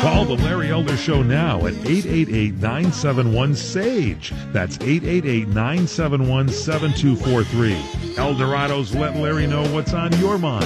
Call the Larry Elder Show now at 888-971-SAGE. That's 888-971-7243. Eldorado's Let Larry Know What's on Your Mind.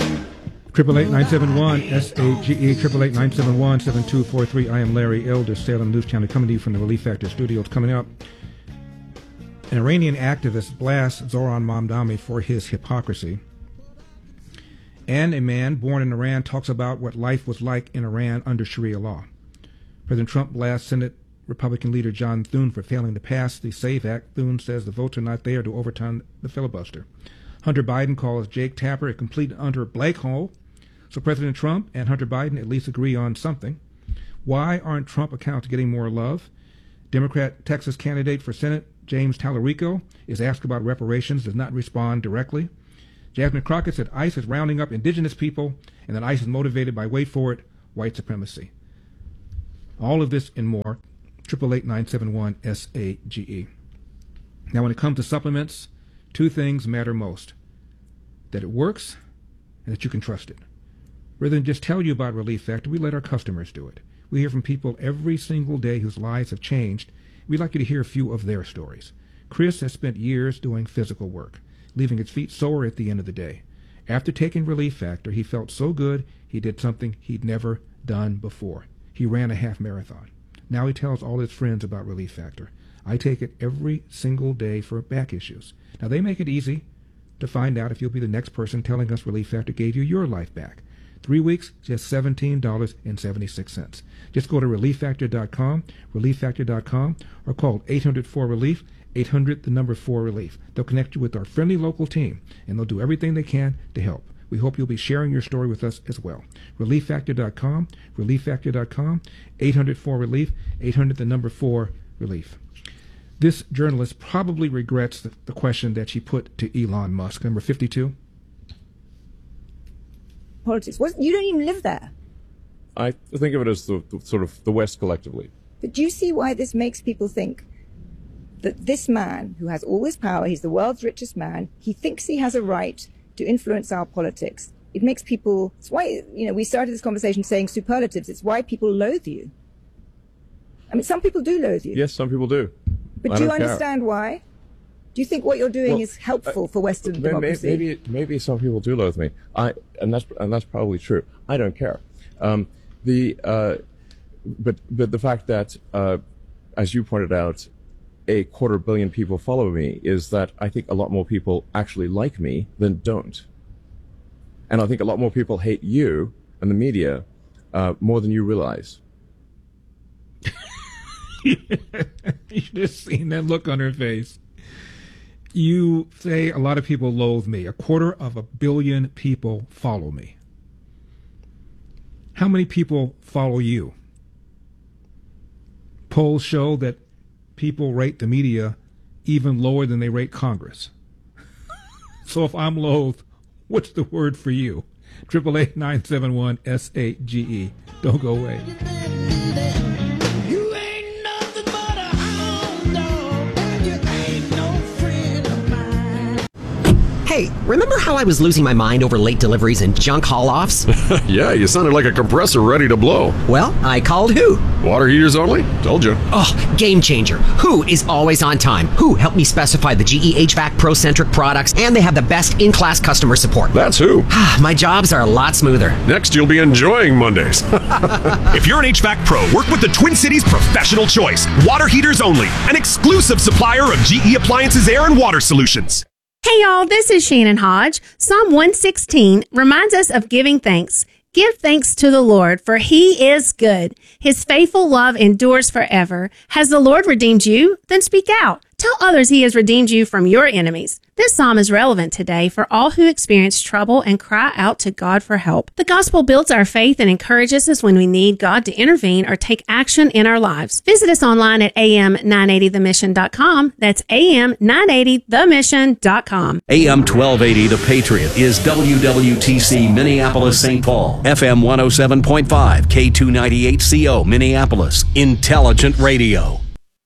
888-971-SAGE, 888-971-7243. I am Larry Elder, Salem News Channel, coming to you from the Relief Factor Studios. Coming up, an Iranian activist blasts Zoran Mamdani for his hypocrisy. And a man born in Iran talks about what life was like in Iran under Sharia law. President Trump blasts Senate Republican leader John Thune for failing to pass the SAVE Act. Thune says the votes are not there to overturn the filibuster. Hunter Biden calls Jake Tapper a complete and utter black hole. So President Trump and Hunter Biden at least agree on something. Why aren't Trump accounts getting more love? Democrat Texas candidate for Senate James Tallarico is asked about reparations, does not respond directly. Jasmine Crockett said ICE is rounding up indigenous people and that ICE is motivated by, wait for it, white supremacy. All of this and more, 888-971-SAGE. Now, when it comes to supplements, two things matter most: that it works and that you can trust it. Rather than just tell you about Relief Factor, we let our customers do it. We hear from people every single day whose lives have changed. We'd like you to hear a few of their stories. Chris has spent years doing physical work, leaving his feet sore at the end of the day. After taking Relief Factor, he felt so good he did something he'd never done before. He ran a half marathon. Now he tells all his friends about Relief Factor. I take it every single day for back issues. Now they make it easy to find out if you'll be the next person telling us Relief Factor gave you your life back. 3 weeks, just $17.76. Just go to ReliefFactor.com, ReliefFactor.com, or call 800-4-RELIEF, 800-4-RELIEF. They'll connect you with our friendly local team, and they'll do everything they can to help. We hope you'll be sharing your story with us as well. ReliefFactor.com, ReliefFactor.com, 800-4-RELIEF, 800-4-RELIEF. This journalist probably regrets the question that she put to Elon Musk. Number 52. Politics. You don't even live there. I think of it as the sort of the West collectively. But do you see why this makes people think that this man who has all this power, he's the world's richest man, he thinks he has a right to influence our politics? It makes people, it's why, we started this conversation saying superlatives. It's why people loathe you. I mean, some people do loathe you. Yes, some people do. But do you understand why? Do you think what you're doing is helpful for Western democracy? Maybe some people do loathe me. And that's probably true. I don't care. But the fact that, as you pointed out, 250 million people follow me is that I think a lot more people actually like me than don't. And I think a lot more people hate you and the media more than you realize. You should have seen that look on her face. You say a lot of people loathe me. 250 million people follow me. How many people follow you? Polls show that people rate the media even lower than they rate Congress. So if I'm loathed, what's the word for you? 888-971-SAGE. Don't go away. Hey, remember how I was losing my mind over late deliveries and junk haul-offs? Yeah, you sounded like a compressor ready to blow. Well, I called Who. Water heaters only? Told you. Oh, game changer. Who is always on time. Who helped me specify the GE HVAC Pro-Centric products, and they have the best in-class customer support. That's Who. My jobs are a lot smoother. Next, you'll be enjoying Mondays. If you're an HVAC pro, work with the Twin Cities Professional Choice. Water heaters only. An exclusive supplier of GE Appliances Air and Water Solutions. Hey y'all, this is Shannon Hodge. Psalm 116 reminds us of giving thanks. Give thanks to the Lord, for he is good. His faithful love endures forever. Has the Lord redeemed you? Then speak out. Tell others he has redeemed you from your enemies. This psalm is relevant today for all who experience trouble and cry out to God for help. The gospel builds our faith and encourages us when we need God to intervene or take action in our lives. Visit us online at am980themission.com. That's am980themission.com. AM 1280 The Patriot is WWTC Minneapolis St. Paul, FM 107.5, K298CO Minneapolis, Intelligent Radio.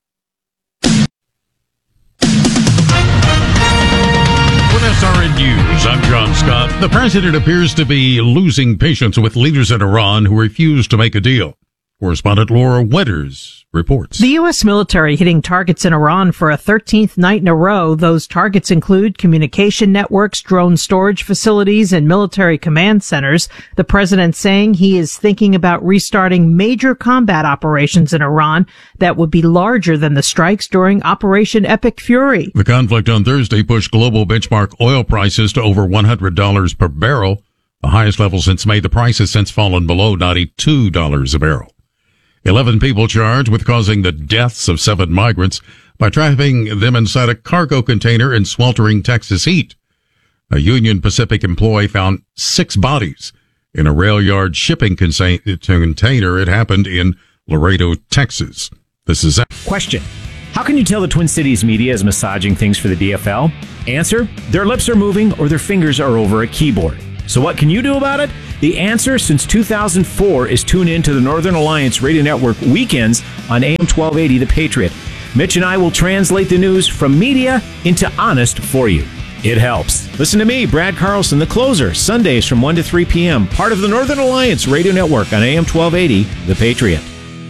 SRN News, I'm John Scott. The president appears to be losing patience with leaders in Iran who refuse to make a deal. Correspondent Laura Winters reports. The U.S. military hitting targets in Iran for a 13th night in a row. Those targets include communication networks, drone storage facilities, and military command centers. The president saying he is thinking about restarting major combat operations in Iran that would be larger than the strikes during Operation Epic Fury. The conflict on Thursday pushed global benchmark oil prices to over $100 per barrel, the highest level since May. The price has since fallen below $92 a barrel. 11 people charged with causing the deaths of 7 migrants by trapping them inside a cargo container in sweltering Texas heat. A Union Pacific employee found 6 bodies in a rail yard shipping container. It happened in Laredo, Texas. This is Question: how can you tell the Twin Cities media is massaging things for the DFL? Answer: their lips are moving or their fingers are over a keyboard. So what can you do about it? The answer since 2004 is tune in to the Northern Alliance Radio Network weekends on AM 1280 The Patriot. Mitch and I will translate the news from media into honest for you. It helps. Listen to me, Brad Carlson, the closer, Sundays from 1 to 3 p.m., part of the Northern Alliance Radio Network on AM 1280 The Patriot.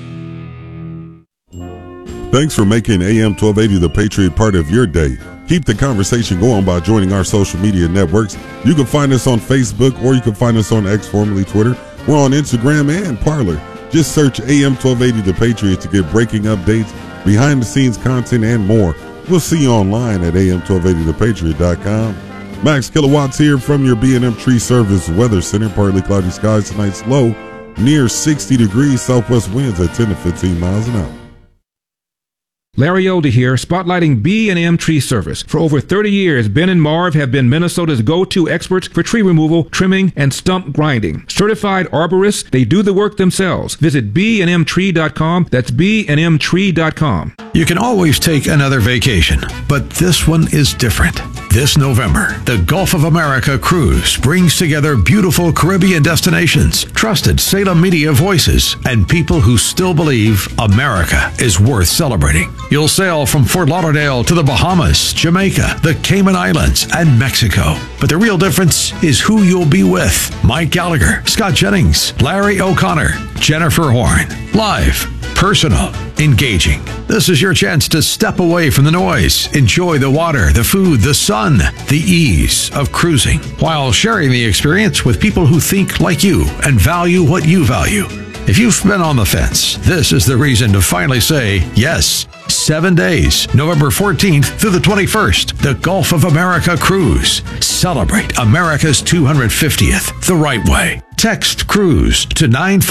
Thanks for making AM 1280 The Patriot part of your day. Keep the conversation going by joining our social media networks. You can find us on Facebook, or you can find us on X, formerly Twitter. We're on Instagram and Parler. Just search AM 1280 The Patriot to get breaking updates, behind-the-scenes content, and more. We'll see you online at am1280thepatriot.com. Max Kilowatts here from your B&M Tree Service Weather Center. Partly cloudy skies tonight's low near 60 degrees. Southwest winds at 10 to 15 miles an hour. Larry Older here, spotlighting B&M Tree Service. For over 30 years, Ben and Marv have been Minnesota's go-to experts for tree removal, trimming, and stump grinding. Certified arborists, they do the work themselves. Visit bnmtree.com. That's bnmtree.com. You can always take another vacation, but this one is different. This November, the Gulf of America Cruise brings together beautiful Caribbean destinations, trusted Salem media voices, and people who still believe America is worth celebrating. You'll sail from Fort Lauderdale to the Bahamas, Jamaica, the Cayman Islands, and Mexico. But the real difference is who you'll be with. Mike Gallagher, Scott Jennings, Larry O'Connor, Jennifer Horn. Live, personal, engaging. This is your chance to step away from the noise, enjoy the water, the food, the sun, the ease of cruising, while sharing the experience with people who think like you and value what you value. If you've been on the fence, this is the reason to finally say yes. 7 days, November 14th through the 21st, the Gulf of America Cruise. Celebrate America's 250th the right way. Text CRUISE to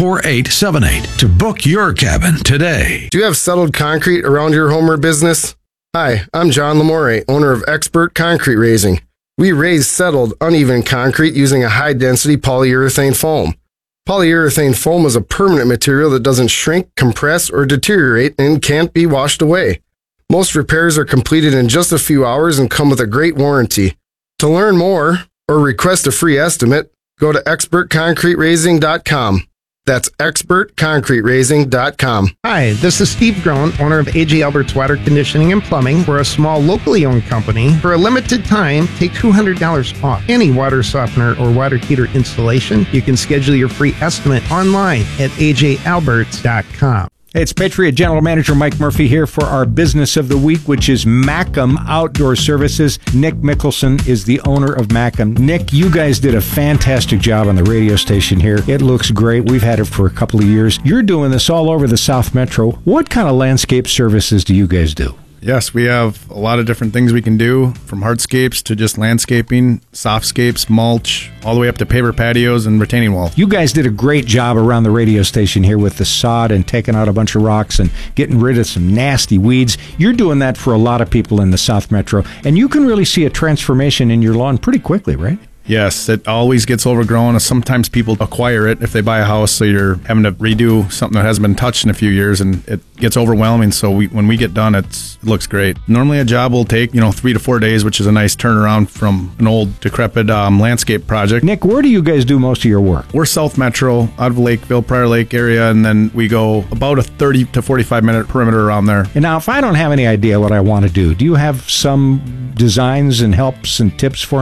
94878 to book your cabin today. Do you have settled concrete around your home or business? Hi, I'm John Lamore, owner of Expert Concrete Raising. We raise settled, uneven concrete using a high-density polyurethane foam. Polyurethane foam is a permanent material that doesn't shrink, compress, or deteriorate and can't be washed away. Most repairs are completed in just a few hours and come with a great warranty. To learn more or request a free estimate, go to expertconcreteraising.com. That's expertconcreteraising.com. Hi, this is Steve Groen, owner of AJ Alberts Water Conditioning and Plumbing. We're a small, locally owned company. For a limited time, take $200 off any water softener or water heater installation. You can schedule your free estimate online at ajalberts.com. Hey, it's Patriot General Manager Mike Murphy here for our Business of the Week, which is Mackem Outdoor Services. Nick Mickelson is the owner of Mackem. Nick, you guys did a fantastic job on the radio station here. It looks great. We've had it for a couple of years. You're doing this all over the South Metro. What kind of landscape services do you guys do? Yes, we have a lot of different things we can do, from hardscapes to just landscaping, softscapes, mulch, all the way up to paper patios and retaining walls. You guys did a great job around the radio station here with the sod and taking out a bunch of rocks and getting rid of some nasty weeds. You're doing that for a lot of people in the South Metro, and you can really see a transformation in your lawn pretty quickly, right? Yes, it always gets overgrown. Sometimes people acquire it if they buy a house, so you're having to redo something that hasn't been touched in a few years, and it gets overwhelming. So when we get done, it looks great. Normally a job will take 3 to 4 days, which is a nice turnaround from an old decrepit landscape project. Nick, where do you guys do most of your work? We're South Metro, out of Lakeville, Prior Lake area, and then we go about a 30 to 45 minute perimeter around there. And now, if I don't have any idea what I want to do you have some designs and helps and tips for me?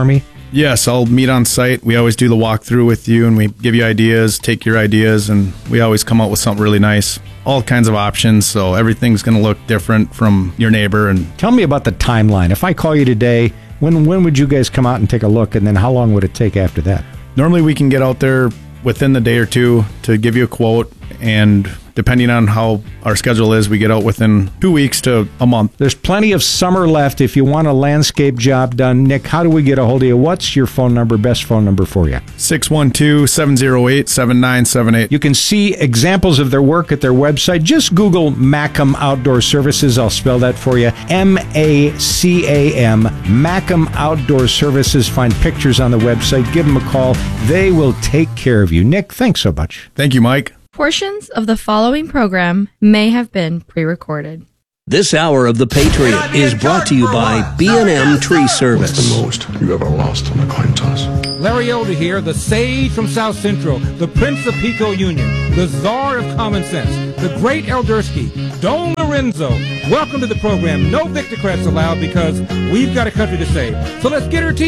Yes, I'll meet on site. We always do the walkthrough with you, and we give you ideas, take your ideas, and we always come out with something really nice. All kinds of options, so everything's going to look different from your neighbor. And tell me about the timeline. If I call you today, when would you guys come out and take a look, and then how long would it take after that? Normally we can get out there within the day or two to give you a quote, and depending on how our schedule is, we get out within 2 weeks to a month. There's plenty of summer left if you want a landscape job done. Nick, how do we get a hold of you? What's your phone number, best phone number for you? 612-708-7978. You can see examples of their work at their website. Just Google Macam Outdoor Services. I'll spell that for you. M-A-C-A-M. Macam Outdoor Services. Find pictures on the website. Give them a call. They will take care of you. Nick, thanks so much. Thank you, Mike. Portions of the following program may have been pre-recorded. This hour of The Patriot is brought to you by B&M Tree Service. What's the most you ever lost on a coin toss? Larry Elder here, the sage from South Central, the Prince of Pico Union, the czar of common sense, the great Eldersky, Don Lorenzo. Welcome to the program. No Victocrats allowed because we've got a country to save. So let's get her team.